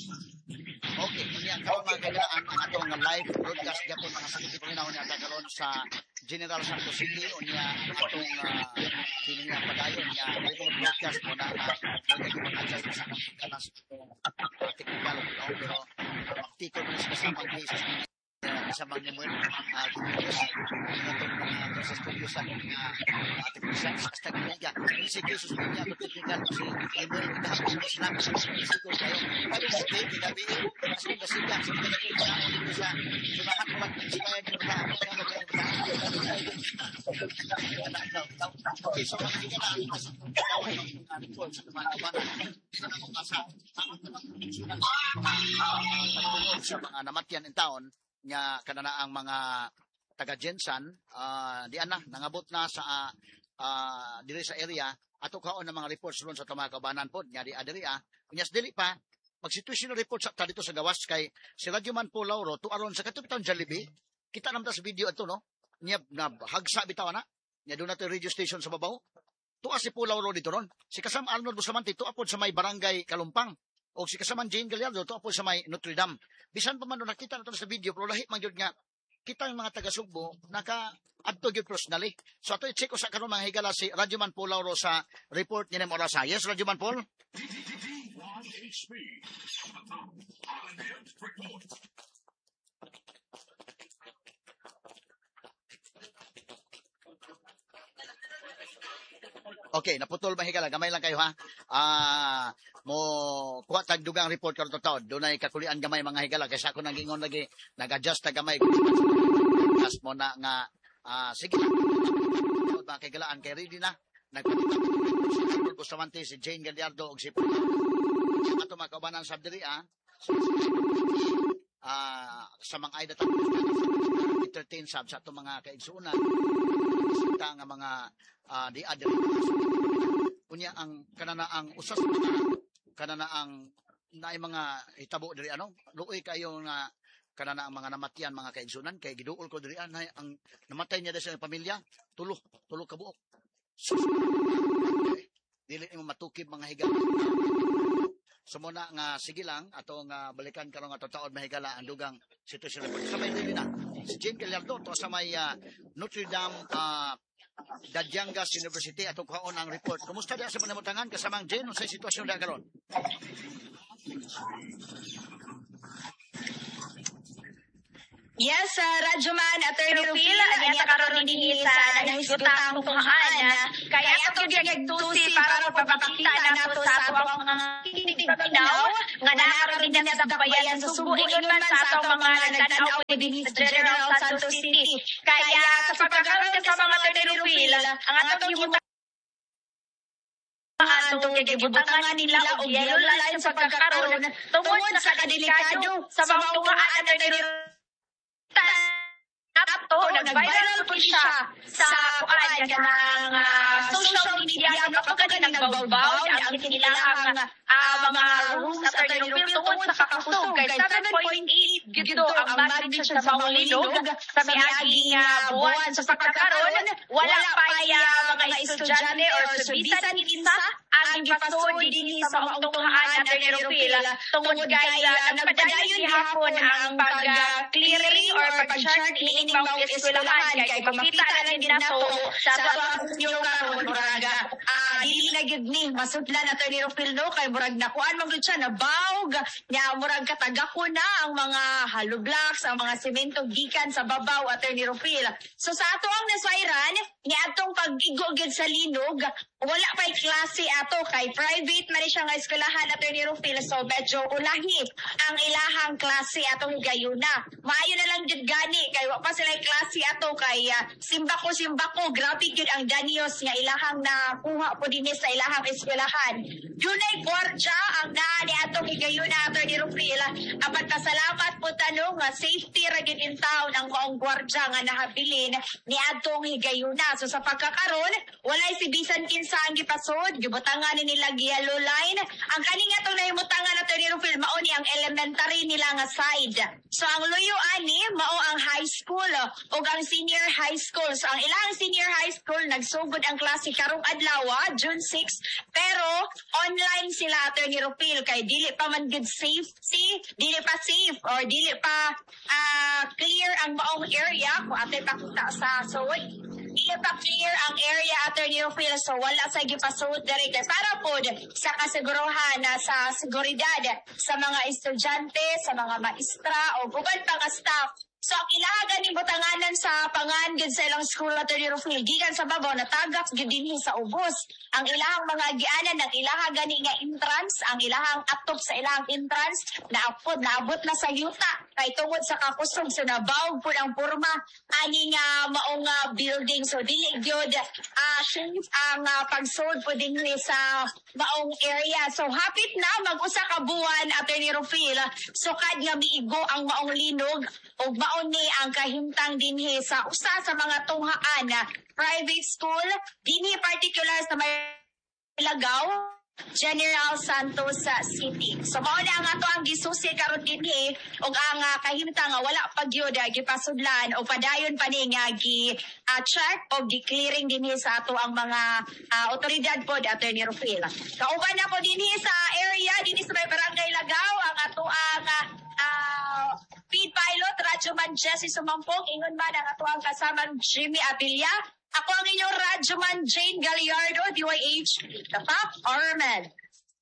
Okay, unya karon mga kailangan ang atong live broadcast gyapon mga sakit panginaw niya karon sa General Santos City unya atong kini nga padayon niya live broadcast mo na mag-adjust sa kanas technical pero tikol mo sa samang cases sa mga mo sa studio sa ating present sa Tagliga si Jesus niya to technical kasi imo ang Islam sa Mexico kayo pero sa gabi kasi kasi sa sumahan mo lang sila yung okay so sa mga namatyan in town nga kanana ang mga taga Jensan di ana nangabot na sa diri sa area ato kaon ng mga reports ron sa mga kabanan pod nga di adiri unyas dili pa mag-situational report sa dito sa gawas kay si Radyo Man po Lauro to aron sa katupitang Jollibee kita namta sa video ato no nya na hagsa bitaw na nya do na to radio station sa babaw tuwa si po Lauro dito ron si Kasam Arnold Bustamante to apod sa may barangay Kalumpang o si Kasaman Jane Gallardo to apod sa may Notre Dame bisan pa man do nakita nato sa video pero lahi man gyud nga kita yung mga taga Sugbo naka-adto gyud personally so ato i-check ko sa karon mga higala si Radyo Man po Lauro sa report ni Mora sa yes Radyo Man Paul Okay, naputol mahigala. Gamay lang kayo ha. Mo kuha tag dugang report karon taon. Dunay kakulian gamay mga higala kaysa ako nagingon lagi nag-adjust ta gamay. As mo na nga sige. Mga kagilaan kay ready na. Nagpatita Bustamante si Jane Gallardo og si ato mga kaubanan sa diri sa mga ida ta 13 sab sa ato mga kaigsuonan kita nga mga di adri unya ang kanana ang usas kanana ang naay mga hitabo diri luoy kayo nga kanana ang mga namatyan mga kaigsuonan kay giduol ko diri ang namatay niya sa pamilya tulo ka buok dili mo matukib mga higa sumuna nga sige lang atong balikan karon nga taon mahigala ang dugang sitwasyon sa may dili na si Jane Gallardo to sa may Notre Dame Dadyangas University atong kaon ang report kumusta diha sa panamutangan kasamang Jane sa sitwasyon da karon Yes, Radyo Man, Attorney Rufil, niya karon din sa nahisgutang tunghaan kaya ato gyud tusi para papakita nato sa ato mga tigtinaw nga naroon din sa bayan sa Subo ingon man sa ato mga nagtanaw dinhi sa General Santos City. Kaya sa pagkakaroon sa mga Attorney Rufil, ang ato gyud atong gibutangan nila og yellow line sa pagkakaroon tungod sa kadelikado sa mga tunghaan Attorney Rufil. Nag-viral po siya sa kuan ng social media kapag nagbawbaw ang kinilang mga rules at Rufil tungod sa kakakusog kay 7.8 gito ang magnitude sa Maulilog sa miaging buwan sa pagkakaroon wala pa mga estudyante or bisan kinsa ang gipasod dinhi sa maungtuhaan ng Rufil tungod kay nagpadayon gihapon ang pag-clearing or pag-chart ining mga eskwelahan kay makita na lang din nato sa yung karon murag dili na gyud ni masudlan ato ni Rufil no kay murag nakuan man gyud siya nabawg nya murag katagako na ang mga hollow blocks ang mga semento gikan sa babaw ato ni Rufil so sa ato ang nasairan ni atong pag-igo gyud sa linog wala pa'y klase ato kay private man siya nga eskwelahan ato ni Rufil so medyo ulahi ang ilahang klase atong gayuna maayo na lang gyud gani kay wa pa sila klase ato kay simbako grabe gyud ang danyos nga ilahang nakuha po dinhi sa ilahang eskwelahan dunay gwardiya ang naa ni atong higayuna ato ni Rufil apat pasalamat po tanong nga safety ra gyud in town ang maong gwardiya nga nahabilin ni atong higayuna so sa pagkakaron walay si bisan kinsa ang gipasod gibutangan ni nila yellow line ang kaning atong nahimutangan ato ni Rufil mao ni ang elementary nila nga side. So ang luyo ani mao ang high school ug ang senior high school. So ang ilang senior high school nagsugod ang klase karong adlaw, June 6, pero online sila Attorney Rupil kay dili pa man good safe, dili pa safe or dili pa clear ang maong area kung atay pakita sa dili pa clear ang area Attorney Rupil, so wala sa gipasuod diri kay para pod sa kasiguruhan na sa seguridad sa mga estudyante, sa mga maestra o uban pa nga staff. So ang ilaga ni butanganan sa pangangad sa ilang school Attorney Rufil, gikan sa babaw natagap gid dinhi sa ubos. Ang ilahang mga gianan ng ilaha gani nga entrance, ang ilahang atop sa ilahang entrance naabot na sa yuta kay tungod sa kakusog so nabawg pud ang porma ani nga maong building. So dili gyud ang pagsud pud dinhi sa maong area. So hapit na mag-usa ka buwan Attorney Rufil, sukad nga miigo ang maong linog ug ni ang kahimtang dinhi sa usa sa mga tunghaan na private school dinhi particular sa may Lagaw, General Santos City. So mao na ang ato ang gisusi karon dinhi ug ang kahimtang nga wala pa gyud gipasudlan o padayon pa ni nga check o gi-clearing dinhi sa ato ang mga otoridad pod Attorney Rufil. Kauban na po dinhi sa area dinhi sa may barangay Lagaw ang ato ang feed pilot Radyoman Jesse Sumampong, ingon man ang ato ang kasamang Jimmy Abilia. Ako ang inyong Radyoman Jane Galliardo, DYH, the Top Arman.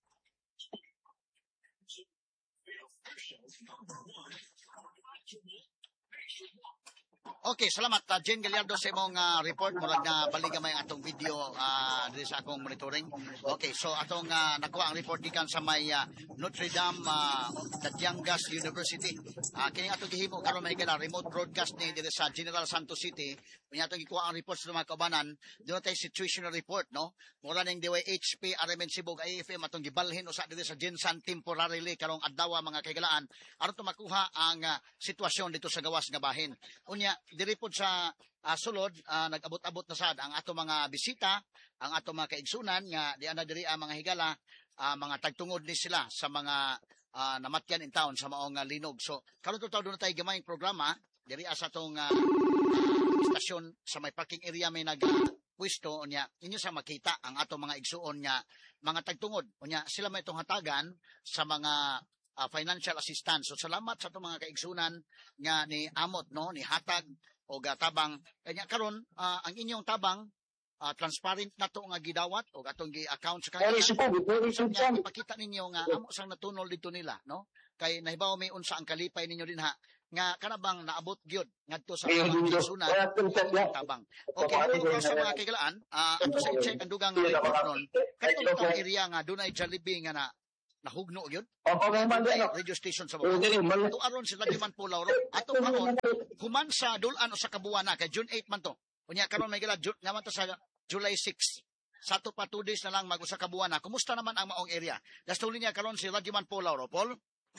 Okay, salamat Jane Gallardo sa imong report murag na baligamay ang atong video diri sa akong monitoring. Okay, so atong nakuha ang report gikan sa may Notre Dame Datiangas University. Kini atong gihimo karon may kana remote broadcast ni diri sa General Santos City. Unya atong gikuha ang report sa mga kaubanan, doon tay situational report, no? Mura ning DYHP RMN Sibog IFM atong gibalhin usa diri sa Gensan temporarily karong adlaw mga kaigalaan aron to makuha ang sitwasyon dito sa gawas nga bahin. Unya diri pod sa sulod nag-abot-abot na sad ang ato mga bisita, ang ato mga kaigsunan nga di ana diri ang mga higala, mga tagtungod ni sila sa mga namatyan in town sa maong linog. So karon to doon tay gamayng programa diri sa atong istasyon sa may parking area may nagpwesto unya inyo sa makita ang ato mga igsuon nga mga tagtungod unya sila may itong hatagan sa mga financial assistance. So salamat sa itong mga kaigsunan nga ni amot, no, ni hatag o tabang kanya karon ang inyong tabang transparent na to nga gidawat o atong gi-account sa kanila. Ipakita ninyo nga amo sang natunol dito nila, no, kay nahibaw may unsa ang kalipay ninyo din ha nga kanabang naabot gyud ngadto sa kaigsunan tabang. Okay, mo sa mga kaigalaan ato sa check ang dugang report ron kadtong area nga dunay Jollibee nga nahugno gyud. Radio station sa mga. Ito aron sila Lagman Pulaw ro. Atong haon human sa dulan o sa kabuan na kay June 8 man to. Unya karon may gila naman to sa July 6. Sa to pa 2 days na lang mag-usa ka buwan na. Kumusta naman ang maong area? Dastuli niya karon si Lagman Pulaw ro, Paul.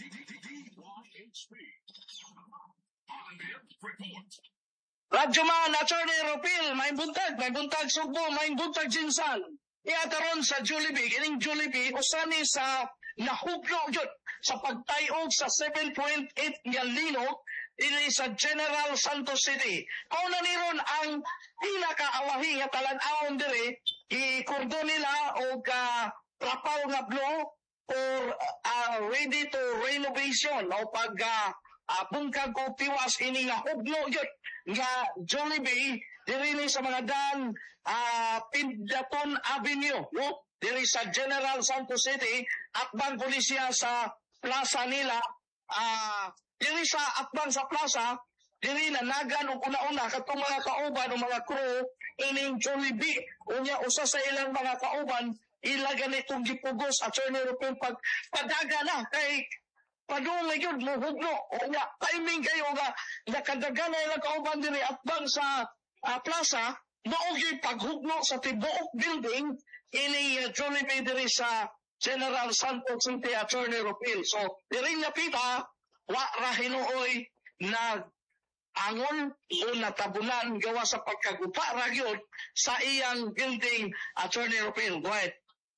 Radyoman Attorney Rupil, may buntag Sugbo, may buntag Jinsan. Iataron sa Jollibee, ining Jollibee usani sa nahugno yun sa pagtayog sa 7.8 nga linog ini sa General Santos City. Kung na niron ang pinakaawahi nga talan-awon dire, i-kordon nila o trapaw nga blue or ready to renovation o pag bungkag o tiwas ini nga hugno yun nga Jollibee diri ni sa mga dan Pindaton Avenue, no? Diri sa General Santos City, akbang pulisya sa plaza nila, diri sa akbang sa plaza, diri na nagan og una-una katong mga kauban o mga crew ining Jollibee. Unya usa sa ilang mga kauban ilagan itong gipugos Attorney Rupil pag padaga na kay padungay yun muhugno. Unya timing kayo nga nakadagan na ilang kauban diri akbang sa plaza. Maogi paghugno sa tibuok building ini Jollibee diri sa General Santos City Attorney Rupil. So, diri nga pita, wa ra hinuoy na angon o natabunan gawa sa pagkagupa ra gyud sa iyang building Attorney Rupil. Go ahead.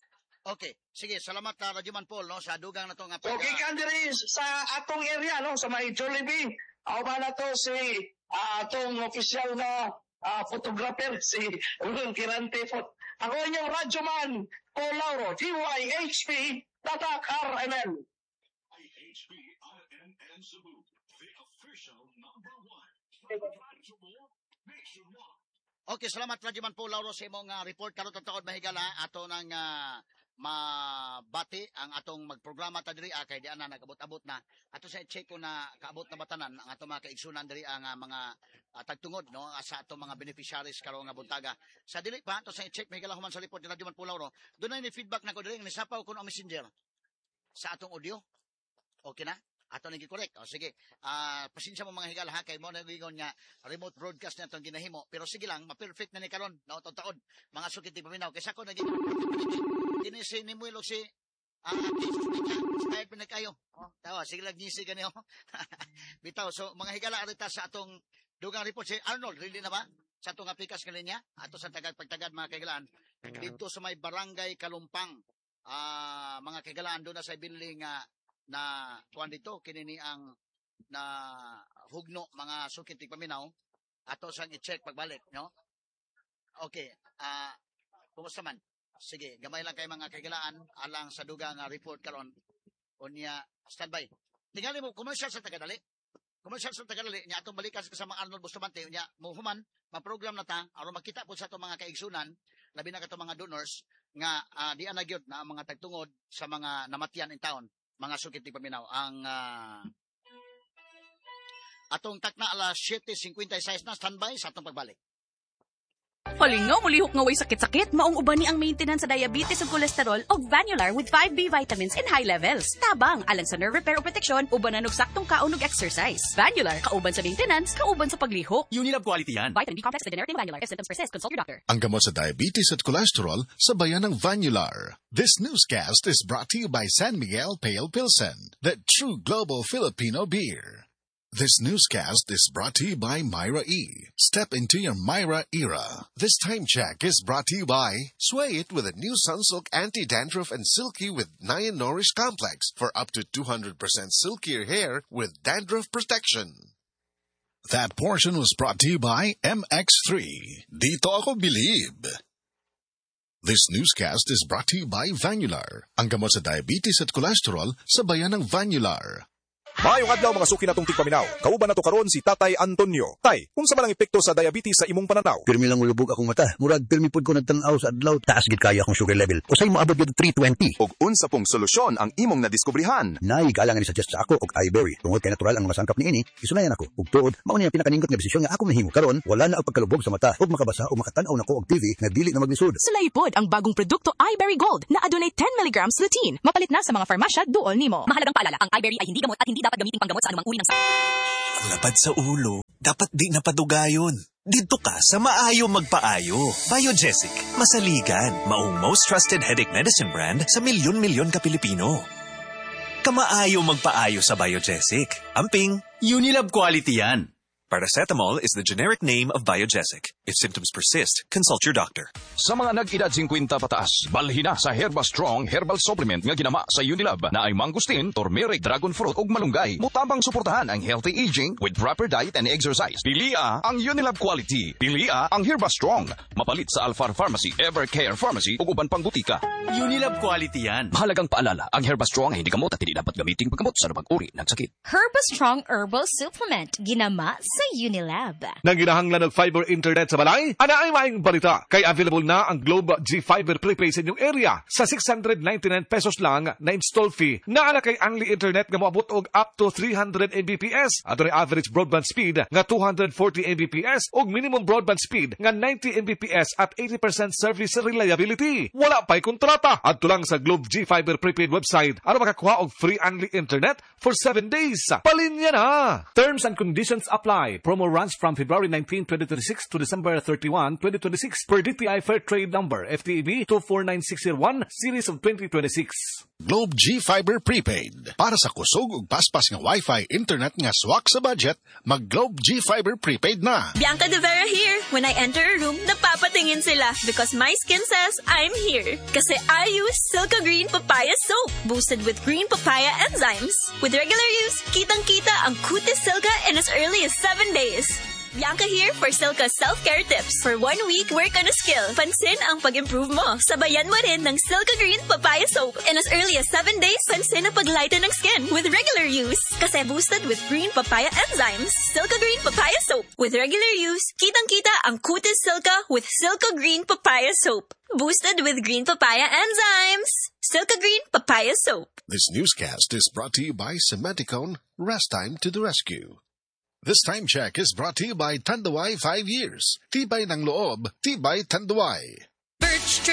Okay, sige, salamat Radyoman Paul no sa dugang na to nga Okay, Candidates, sa atong area, no, sa may Jollibee, ako ba na to si atong official na photographer, si Ron Kirante po. Ako inyong radyoman, Paul Lauro, GYHP, Tatak RMN. IHP RMN Cebu, the official #1. Nationwide. Okay, salamat Radyoman Paul Lauro sa imong report karon taod mahigala ato nang mabati ang atong magprograma ta diri kay di ana nagabot-abot na ato sa check ko na kaabot na batanan ang atong mga kaigsunan diri ang mga tagtungod no sa atong mga beneficiaries karon nga buntaga sa dili pa ato sa check mahigala human sa report ni Radyoman Paul Lauro dunay ni feedback na ko diri ni sapaw ko ang messenger sa atong audio okay na ato nang gi-correct. O sige. Pasensya mo mga higala ha kay mo nagingon nga remote broadcast na itong ginahimo. Pero sige lang, ma-perfect na ni karon na taon. Mga sukit ti paminaw. Kaysa ko naging kinisi ni Muelo si style pinagkayo. Tawa, sige lang ngisi ganyo. Bitaw. So mga higala arita sa atong dugang report si Arnold, really na ba? Sa atong apikas kaninya, ato sa tagad-pagtagad mga kaigalaan. Dito sa may barangay Kalumpang. Mga kaigalaan doon na sa building na kuan dito kinini ang na hugno mga sukit ti paminaw ato sang i-check pagbalik no okay kumusta man sige gamay lang kay mga kaigalaan alang sa dugang report karon unya standby tingali mo commercial sa tagadali nya atong balikan sa kasama Arnold Bustamante unya muhuman ma-program na ta aron makita po sa atong mga kaigsunan labi na kato mga donors nga di ana gyud na mga tagtungod sa mga namatyan in town mga sukit ni paminaw ang atong takna alas 7:56 na standby sa atong pagbalik. Palingaw, mulihok nga way sakit-sakit, maong uban ni ang maintenance sa diabetes ug cholesterol og Vanular with 5B vitamins in high levels. Tabang, alang sa nerve repair o protection, ubanan og saktong kaon ug exercise. Vanular, kauban sa maintenance, kauban sa paglihok. Unilab quality yan. Vitamin B complex with generic name Vanular. If symptoms persist, consult your doctor. Ang gamot sa diabetes at cholesterol, sabayan ng Vanular. This newscast is brought to you by San Miguel Pale Pilsen, the true global Filipino beer. This newscast is brought to you by Myra E. Step into your Myra era. This time check is brought to you by Sway It with a new Sunsilk Anti-Dandruff and Silky with Nian Nourish Complex for up to 200% silkier hair with dandruff protection. That portion was brought to you by MX3. Dito ako believe. This newscast is brought to you by Vanular. Ang gamot sa diabetes at cholesterol, sabayan ng Vanular. Maayong adlaw mga suki natong tigpaminaw. Kauban nato karon si Tatay Antonio. Tay, unsa man ang epekto sa diabetes sa imong pananaw? Pirmi lang ulubog akong mata. Murag pirmi pud ko nagtan-aw sa adlaw. Taas gid kaya akong sugar level. Usay moabot gid 320. Og unsa pong solusyon ang imong nadiskubrihan? Nay galangan ni suggest sa ako og iBerry. Tungod kay natural ang mga sangkap niini, isunayan ako. Ug tuod, mao ni ang pinakaningkot nga desisyon nga ako mahimo. Karon wala na ang pagkalubog sa mata. Ug makabasa o makatan-aw nako og TV nga dili na maglisod. Sulay pod ang bagong produkto iBerry Gold na adunay 10 mg lutein. Mapalit na sa mga farmasya duol nimo. Mahalagang paalala, ang iBerry ay hindi gamot at hindi dapat gamiting panggamot sa anumang uri ng Ang lapad sa ulo, dapat di napadugayon. Dito ka sa maayo magpaayo. Biogesic, masaligan, maong most trusted headache medicine brand sa milyon-milyon ka Pilipino. Kamaayo magpaayo sa Biogesic. Amping, Unilab quality yan. Paracetamol is the generic name of Biogesic. If symptoms persist, consult your doctor. Sa mga nag-edad 50 pataas, balhin na sa Herba Strong Herbal Supplement nga ginama sa Unilab na ay mangustin, turmeric, dragon fruit ug malunggay. Mutabang suportahan ang healthy aging with proper diet and exercise. Pilia ang Unilab quality. Pilia ang Herba Strong. Mapalit sa Alfar Pharmacy, Evercare Pharmacy ug uban pang butika. Unilab quality yan. Mahalagang paalala, ang Herba Strong ay hindi gamot at hindi dapat gamiting paggamot sa anumang uri ng sakit. Herba Strong Herbal Supplement. Ginama sa Unilab. Nangginahanglan ng fiber internet sa balay? Ana ay maing balita. Kay available na ang Globe G-Fiber prepaid sa inyong area. Sa 699 pesos lang na install fee. Naana kay Angli Internet nga moabot og up to 300 Mbps. At average broadband speed nga 240 Mbps og minimum broadband speed nga 90 Mbps at 80% service reliability. Wala pa'y kontrata. Adto lang sa Globe G-Fiber prepaid website aron makakuha og free Angli Internet for 7 days. Palinya na! Terms and conditions apply. Promo runs from February 19, 2026 to December 31, 2026 per DTI Fair Trade Number FTEB 249601 Series of 2026. Globe G Fiber Prepaid. Para sa kusog ug paspas nga Wi-Fi internet nga swak sa budget, mag Globe G Fiber Prepaid na. Bianca De Vera here. When I enter a room, napapatingin sila because my skin says I'm here. Kasi I use Silka Green Papaya Soap, boosted with green papaya enzymes. With regular use, kitang-kita ang kutis Silka in as early as 7 days. Bianca here for Silka self-care tips. For 1 week, work on a skill. Pansin ang pag-improve mo. Sabayan mo rin ng Silka Green Papaya Soap. In as early as 7 days, pansin ang paglighten ng skin with regular use. Kasi boosted with green papaya enzymes. Silka Green Papaya Soap. With regular use, kitang-kita ang kutis Silka with Silka Green Papaya Soap. Boosted with green papaya enzymes. Silka Green Papaya Soap. This newscast is brought to you by Cementicone. Rest time to the rescue. This time check is brought to you by Tanduay 5 years. Tibay ng loob, tibay Tanduay.